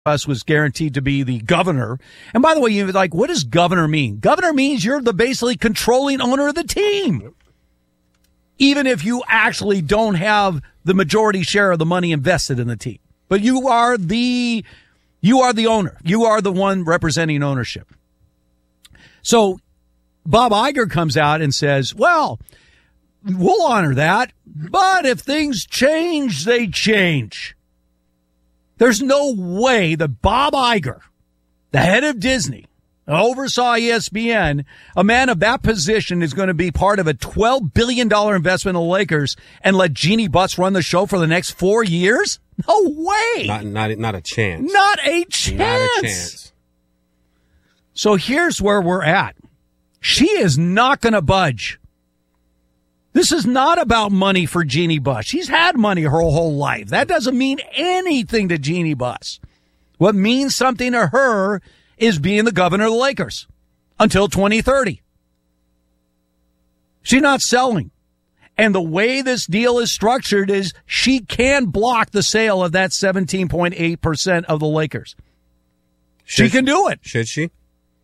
Bus was guaranteed to be the governor. And by the way, you're like, what does governor mean? Governor means you're the basically controlling owner of the team. Even if you actually don't have the majority share of the money invested in the team. But you are the owner. You are the one representing ownership. So Bob Iger comes out and says, well, we'll honor that, but if things change, they change. There's no way that Bob Iger, the head of Disney, oversaw ESPN, a man of that position is going to be part of a $12 billion investment in the Lakers and let Jeannie Buss run the show for the next 4 years? No way. Not a chance. Not a chance. Not a chance. So here's where we're at. She is not going to budge. This is not about money for Jeannie Buss. She's had money her whole life. That doesn't mean anything to Jeannie Buss. What means something to her is being the governor of the Lakers until 2030. She's not selling. And the way this deal is structured is she can block the sale of that 17.8% of the Lakers. She can do it. Should she?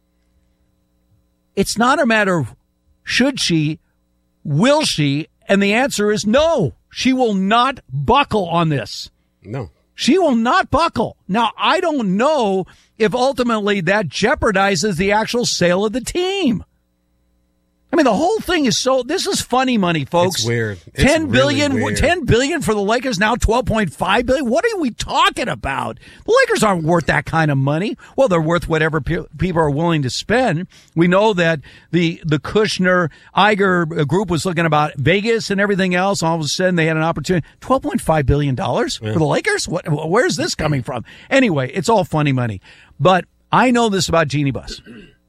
It's not a matter of should she, will she, and the answer is no. She will not buckle on this. No. She will not buckle. Now, I don't know if ultimately that jeopardizes the actual sale of the team. I mean, the whole thing is this is funny money, folks. It's weird. It's $10 billion, really weird. $10 billion for the Lakers, now $12.5 billion. What are we talking about? The Lakers aren't worth that kind of money. Well, they're worth whatever people are willing to spend. We know that the Kushner Iger group was looking about Vegas and everything else. All of a sudden, they had an opportunity. $12.5 billion for the Lakers? Where's this coming from? Anyway, it's all funny money. But I know this about Jeannie Buss.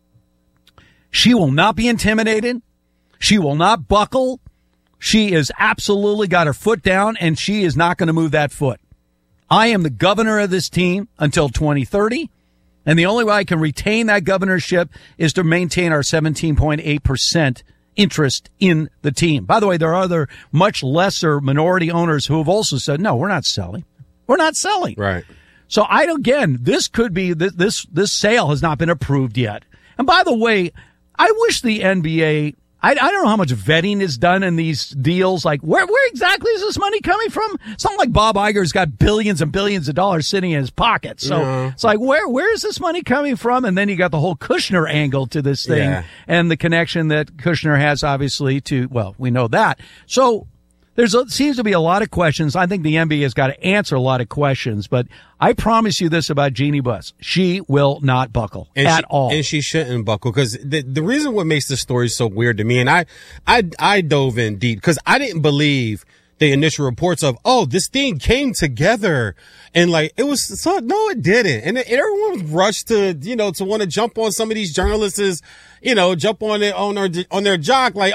She will not be intimidated. She will not buckle. She has absolutely got her foot down, and she is not going to move that foot. I am the governor of this team until 2030, and the only way I can retain that governorship is to maintain our 17.8% interest in the team. By the way, there are other much lesser minority owners who have also said, no, we're not selling. We're not selling. Right. So this could be, this sale has not been approved yet. And by the way, I wish the NBA, I don't know how much vetting is done in these deals. Like, where exactly is this money coming from? It's not like Bob Iger's got billions and billions of dollars sitting in his pocket. So It's like, where is this money coming from? And then you got the whole Kushner angle to this thing and the connection that Kushner has, obviously, we know that. So seems to be a lot of questions. I think the NBA has got to answer a lot of questions, but I promise you this about Jeannie Buss. She will not buckle at all. And she shouldn't buckle, because the reason what makes this story so weird to me, and I dove in deep, because I didn't believe the initial reports of, this thing came together. And no, it didn't. And everyone rushed to want to jump on some of these journalists', jump on their jock. Like,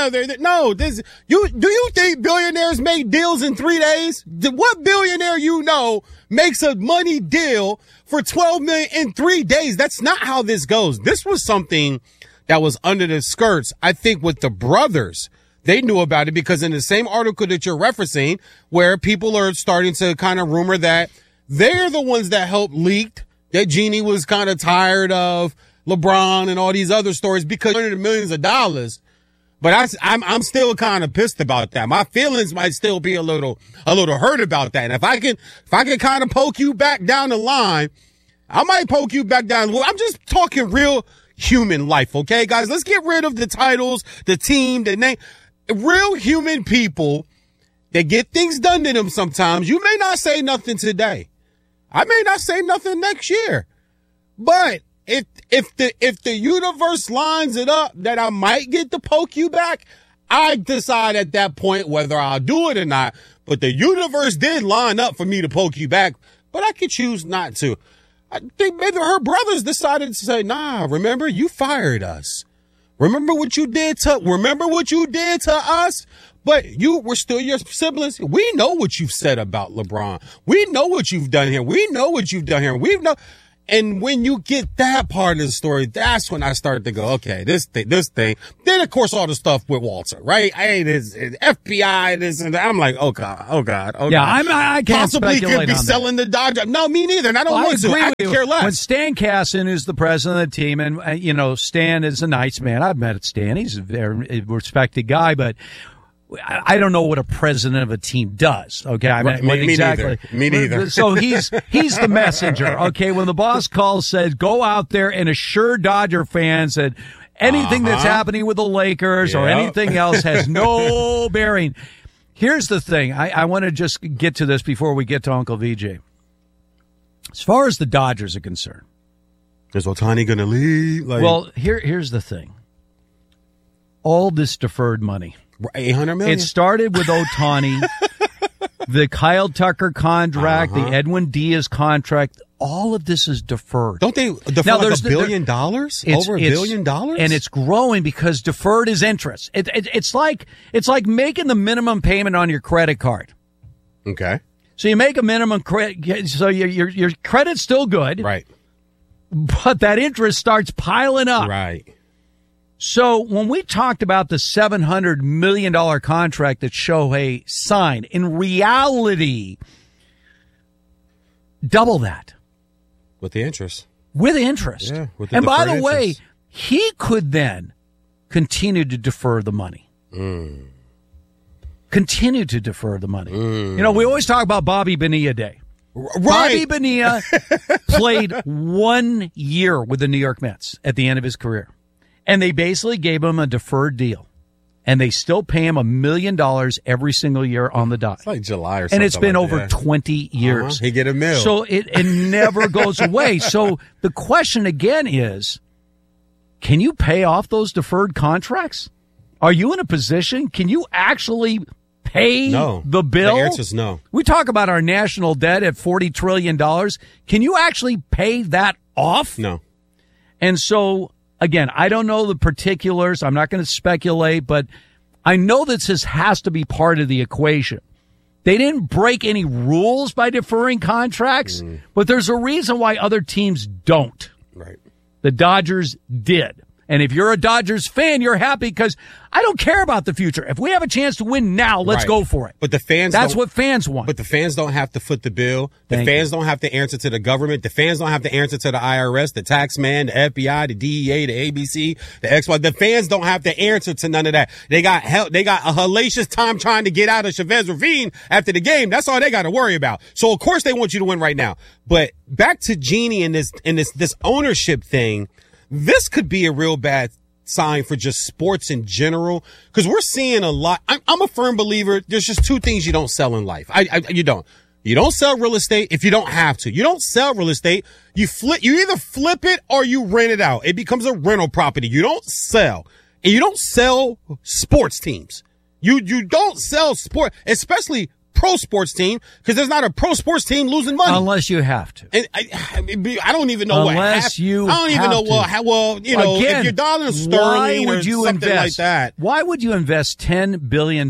do you think billionaires make deals in 3 days? What billionaire makes a money deal for $12 million in 3 days? That's not how this goes. This was something that was under the skirts, I think, with the brothers. They knew about it because in the same article that you're referencing, where people are starting to kind of rumor that they're the ones that helped leaked, that Jeannie was kind of tired of LeBron and all these other stories because hundreds of millions of dollars. But I'm still kind of pissed about that. My feelings might still be a little hurt about that. And if I can kind of poke you back down the line, I might poke you back down. Well, I'm just talking real human life. Okay, guys, let's get rid of the titles, the team, the name. Real human people that get things done to them sometimes. You may not say nothing today. I may not say nothing next year. But if the universe lines it up that I might get to poke you back, I decide at that point whether I'll do it or not. But the universe did line up for me to poke you back, but I could choose not to. I think maybe her brothers decided to say, nah, remember, you fired us. Remember what you did to us? But we're still your siblings. We know what you've said about LeBron. We know what you've done here. We know what you've done here. And when you get that part of the story, that's when I started to go, okay, this thing. Then, of course, all the stuff with Walter, right? Hey, this FBI, this and that. I'm like, oh God. Yeah, I can't possibly speculate could be on selling the Dodgers. No, me neither. And I don't want to. I could care less. When Stan Kasten is the president of the team, and Stan is a nice man. I've met Stan. He's a very respected guy, but I don't know what a president of a team does. Okay, I mean, me exactly. Me neither. So he's the messenger. Okay, when the boss calls, says go out there and assure Dodger fans that anything that's happening with the Lakers or anything else has no bearing. Here's the thing. I want to just get to this before we get to Uncle VJ. As far as the Dodgers are concerned, is Ohtani going to leave? Well, here's the thing. All this deferred money. $800 million. It started with Ohtani, the Kyle Tucker contract, the Edwin Diaz contract. All of this is deferred. Don't they defer like $1 billion? Over $1 billion? And it's growing because deferred is interest. It's like making the minimum payment on your credit card. Okay. So you make a minimum credit, so your credit's still good. Right. But that interest starts piling up. Right. So when we talked about the $700 million contract that Shohei signed, in reality, double that. With the interest. With interest. Yeah, with the and by the interest. way, he could then continue to defer the money. Continue to defer the money. We always talk about Bobby Bonilla Day. Right. Bobby Bonilla played 1 year with the New York Mets at the end of his career. And they basically gave him a deferred deal. And they still pay him $1 million every single year on the dot. It's like July or something. And it's been like over that. 20 years. He get $1 million. So it never goes away. So the question again is, can you pay off those deferred contracts? Are you in a position? Can you actually pay the bill? The answer is no. We talk about our national debt at $40 trillion. Can you actually pay that off? No. And so, again, I don't know the particulars. I'm not going to speculate, but I know that this has to be part of the equation. They didn't break any rules by deferring contracts, but there's a reason why other teams don't. Right. The Dodgers did. And if you're a Dodgers fan, you're happy because I don't care about the future. If we have a chance to win now, let's go for it. But the fans That's what fans want. But the fans don't have to foot the bill. The fans don't have to answer to the government. The fans don't have to answer to the IRS, the tax man, the FBI, the DEA, the ABC, the XY. The fans don't have to answer to none of that. They got help. They got a hellacious time trying to get out of Chavez Ravine after the game. That's all they got to worry about. So of course they want you to win right now. But back to Jeannie and this ownership thing. This could be a real bad sign for just sports in general, because we're seeing a lot. I'm a firm believer. There's just two things you don't sell in life. You don't sell real estate if you don't have to. You don't sell real estate. You either flip it or you rent it out. It becomes a rental property. You don't sell, and you don't sell sports teams. You don't sell sport, especially pro sports team, because there's not a pro sports team losing money unless you have to. And I don't even know unless you. I don't even know Again, if you're dollar sterling or something like that. Why would you invest $10 billion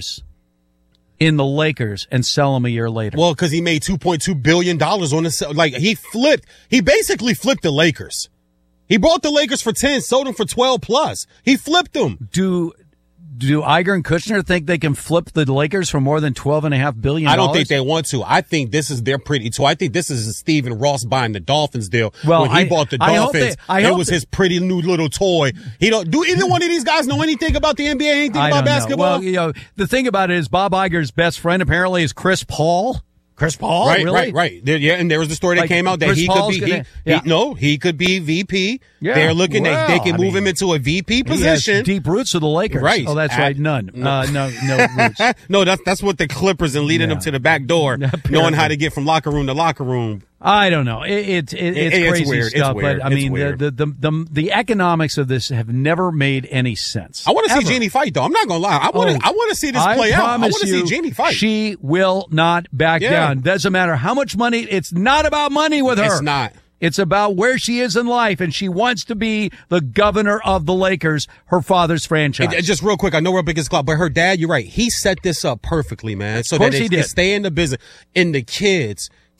in the Lakers and sell them a year later? Well, because he made $2.2 billion on the he basically flipped the Lakers. He bought the Lakers for 10, sold them for 12 plus. He flipped them. Do Iger and Kushner think they can flip the Lakers for more than $12.5 billion? I don't think they want to. I think this is their pretty toy. I think this is Stephen Ross buying the Dolphins deal. Well, when he bought the Dolphins, it was his pretty new little toy. Do either one of these guys know anything about the NBA, anything about basketball? Well, the thing about it is Bob Iger's best friend apparently is Chris Paul. Chris Paul, right, really? Right. And there was the story that came out that Chris he Paul's could be. He could be VP. Yeah. They're looking. They can move him into a VP position. He has deep roots with the Lakers. Right. Oh, that's right. None. No roots. No, that's what the Clippers and leading them to the back door, knowing how to get from locker room to locker room. I don't know. It's crazy weird. stuff, It's weird. But I mean, the economics of this have never made any sense. I want to see Jeannie fight, though. I'm not gonna lie. I want to see this play out. I want to see Jeannie fight. She will not back down. Doesn't matter how much money. It's not about money with her. It's not. It's about where she is in life, and she wants to be the governor of the Lakers, her father's franchise. Just real quick, I know we're a biggest club, but her dad, you're right. He set this up perfectly, man. So that it can stay in the business. And the kids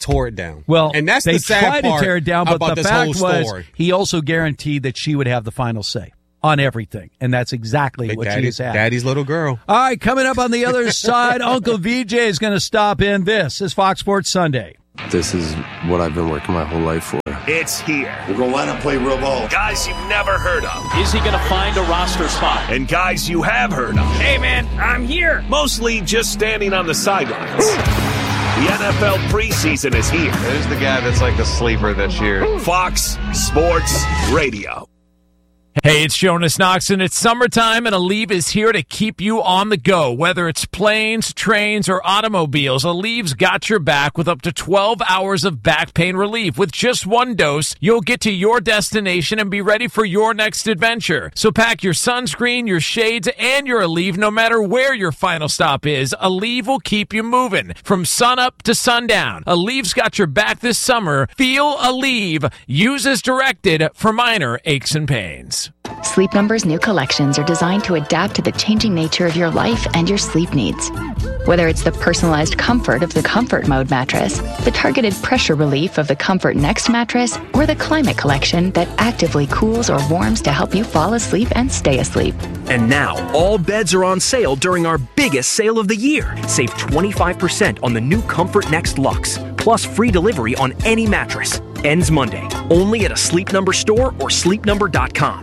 tore it down. Well, and that's they the sad tried part to tear it down, but about the this fact whole was story. he also guaranteed that she would have the final say on everything, and that's exactly what she has had. Daddy's little girl. All right, coming up on the other side, Uncle VJ is going to stop in. This is Fox Sports Sunday. This is what I've been working my whole life for. It's here. We're going to line up, play real ball. Guys you've never heard of. Is he going to find a roster spot? And guys you have heard of. Hey, man, I'm here. Mostly just standing on the sidelines. The NFL preseason is here. Who's the guy that's like the sleeper this year? Fox Sports Radio. Hey, it's Jonas Knox, and it's summertime, and Aleve is here to keep you on the go. Whether it's planes, trains, or automobiles, Aleve's got your back with up to 12 hours of back pain relief. With just one dose, you'll get to your destination and be ready for your next adventure. So pack your sunscreen, your shades, and your Aleve no matter where your final stop is. Aleve will keep you moving from sunup to sundown. Aleve's got your back this summer. Feel Aleve. Use as directed for minor aches and pains. Sleep Number's new collections are designed to adapt to the changing nature of your life and your sleep needs. Whether it's the personalized comfort of the Comfort Mode mattress, the targeted pressure relief of the Comfort Next mattress, or the Climate Collection that actively cools or warms to help you fall asleep and stay asleep. And now, all beds are on sale during our biggest sale of the year. Save 25% on the new Comfort Next Luxe, plus free delivery on any mattress. Ends Monday, only at a Sleep Number store or sleepnumber.com.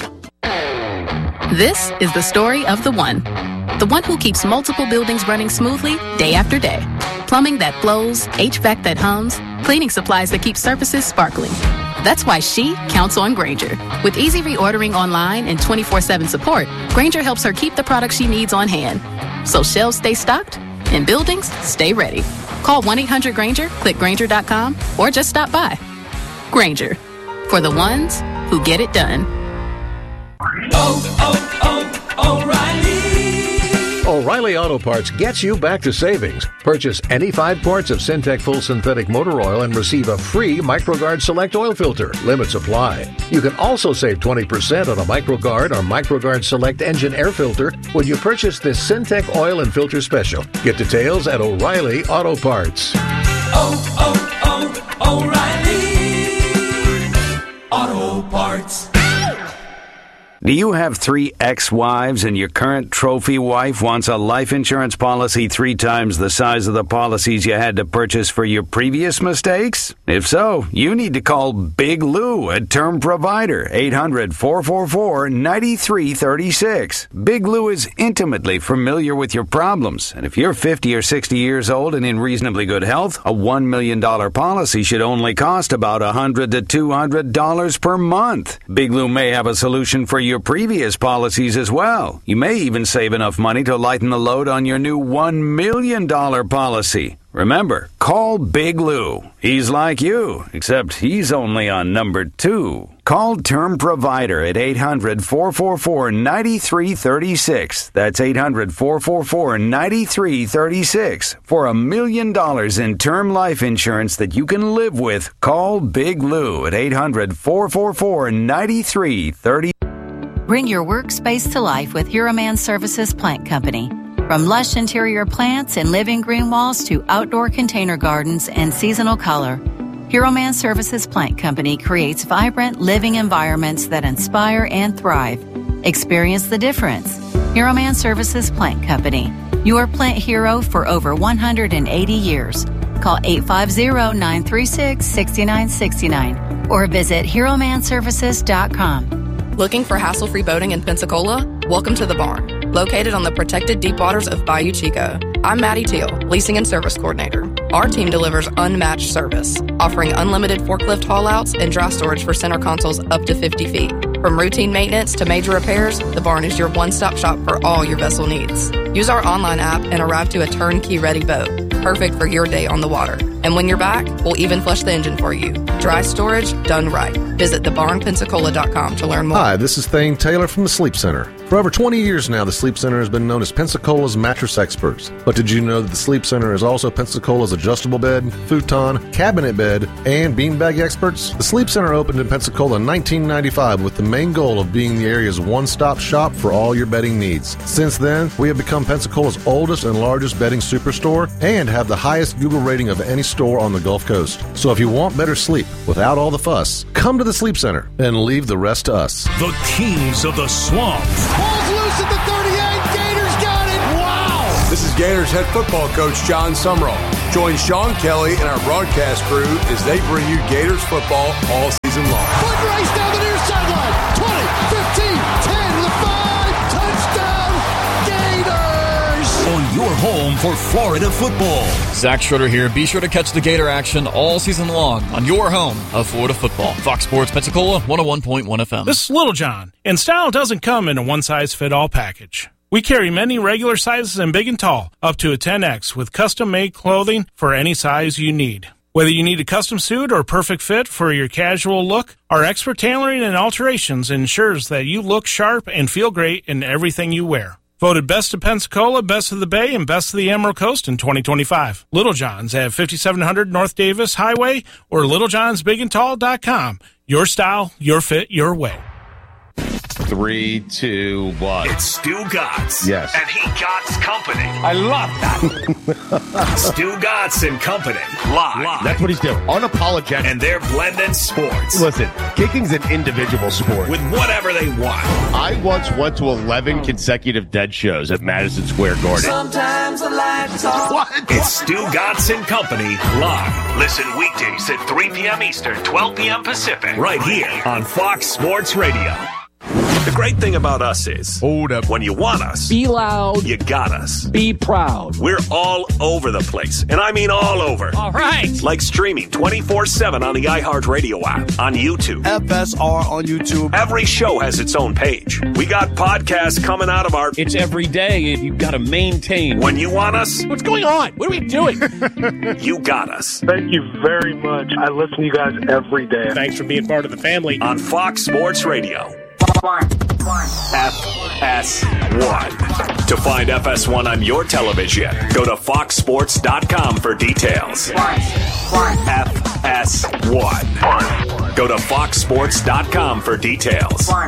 This is the story of the one who keeps multiple buildings running smoothly day after day. Plumbing that flows, HVAC that hums, cleaning supplies that keep surfaces sparkling. That's why she counts on Grainger. With easy reordering online and 24/7 support, Grainger helps her keep the products she needs on hand. So shelves stay stocked and buildings stay ready. Call 1-800-GRAINGER, click Grainger.com, or just stop by. Grainger, for the ones who get it done. O'Reilly Auto Parts gets you back to savings. Purchase any 5 quarts of Syntec Full Synthetic Motor Oil and receive a free MicroGuard Select Oil Filter. Limits apply. You can also save 20% on a MicroGuard or MicroGuard Select Engine Air Filter when you purchase this Syntec Oil and Filter Special. Get details at O'Reilly Auto Parts. O'Reilly Auto Parts. Do you have 3 ex-wives and your current trophy wife wants a life insurance policy 3 times the size of the policies you had to purchase for your previous mistakes? If so, you need to call Big Lou at Term Provider, 800-444-9336. Big Lou is intimately familiar with your problems, and if you're 50 or 60 years old and in reasonably good health, a $1 million policy should only cost about $100 to $200 per month. Big Lou may have a solution for your previous policies as well. You may even save enough money to lighten the load on your new $1 million policy. Remember, call Big Lou. He's like you, except he's only on number 2. Call Term Provider at 800-444-9336. That's 800-444-9336. For $1 million in term life insurance that you can live with, call Big Lou at 800-444-9336. Bring your workspace to life with Hero Man Services Plant Company. From lush interior plants and living green walls to outdoor container gardens and seasonal color, Hero Man Services Plant Company creates vibrant living environments that inspire and thrive. Experience the difference. Hero Man Services Plant Company, your plant hero for over 180 years. Call 850-936-6969 or visit HeroManServices.com. Looking for hassle-free boating in Pensacola? Welcome to The Barn, located on the protected deep waters of Bayou Chico. I'm Maddie Teal, Leasing and Service Coordinator. Our team delivers unmatched service, offering unlimited forklift haul-outs and dry storage for center consoles up to 50 feet. From routine maintenance to major repairs, The Barn is your one-stop shop for all your vessel needs. Use our online app and arrive to a turnkey-ready boat, perfect for your day on the water. And when you're back, we'll even flush the engine for you. Dry storage done right. Visit thebarnpensacola.com to learn more. Hi, this is Thane Taylor from the Sleep Center. For over 20 years now, the Sleep Center has been known as Pensacola's mattress experts. But did you know that the Sleep Center is also Pensacola's adjustable bed, futon, cabinet bed, and beanbag experts? The Sleep Center opened in Pensacola in 1995 with the main goal of being the area's one-stop shop for all your bedding needs. Since then, we have become Pensacola's oldest and largest bedding superstore and have the highest Google rating of any store on the Gulf Coast. So if you want better sleep without all the fuss, come to the Sleep Center and leave the rest to us. The Kings of the Swamp. Ball's loose at the 38. Gators got it. Wow. This is Gators head football coach John Sumrall. Join Sean Kelly and our broadcast crew as they bring you Gators football all season long. Foot race down the near sideline. 20, 15, 10 to the 5. Touchdown, Gators. On your home for Florida football. Zach Schroeder here. Be sure to catch the Gator action all season long on your home of Florida football. Fox Sports Pensacola, 101.1 FM. This is Little John, and style doesn't come in a one-size-fit-all package. We carry many regular sizes in big and tall, up to a 10X, with custom-made clothing for any size you need. Whether you need a custom suit or perfect fit for your casual look, our expert tailoring and alterations ensures that you look sharp and feel great in everything you wear. Voted Best of Pensacola, Best of the Bay, and Best of the Emerald Coast in 2025. Little John's at 5700 North Davis Highway or littlejohnsbigandtall.com. Your style, your fit, your way. 3, 2, 1. It's Stu Gotts. Yes. And he Gotts Company. I love that. Stu Gotts and Company. Live. That's what he's doing. Unapologetic. And they're blending sports. Listen, kicking's an individual sport. With whatever they want. I once went to 11 consecutive dead shows at Madison Square Garden. Sometimes the lights off. What? It's Stu Gotts and Company live. Listen weekdays at 3 p.m. Eastern, 12 p.m. Pacific. Right here on Fox Sports Radio. The great thing about us is, hold up, when you want us, be loud, you got us. Be proud. We're all over the place, and I mean all over. All right. Like streaming 24/7 on the iHeartRadio app, on YouTube. FSR on YouTube. Every show has its own page. We got podcasts coming out of our... It's every day, and you've got to maintain. When you want us... What's going on? What are we doing? You got us. Thank you very much. I listen to you guys every day. Thanks for being part of the family. On Fox Sports Radio. FS1. To find FS1 on your television, go to foxsports.com for details. FS1. Go to foxsports.com for details.